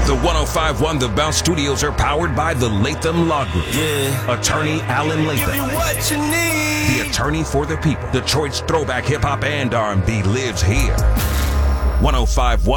The 105.1 The Bounce Studios are powered by the Latham Law Group. Yeah. Attorney Alan Latham. Give you what you need. The attorney for the people. Detroit's throwback hip-hop and R&B lives here. 105.1